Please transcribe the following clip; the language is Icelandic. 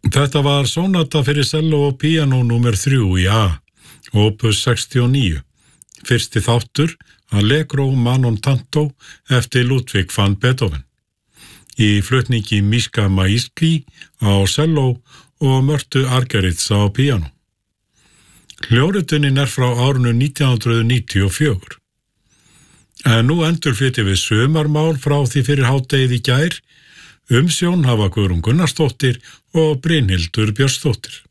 Þetta var sonata fyrir cello og píanó númer 3 í A, opus 69, fyrsti þáttur Allegro Manon Tanto eftir Ludwig van Beethoven. Í flutningi Miška Majski á cello og Mörtu Argerits á píanó. Hljóðritunin frá árinu 1994. En nú endurflytjum við sumarmál frá því fyrir hádegið í gær. Umsjón hafa Guðrún Gunnarsdóttir og Brynhildur Björnsdóttir.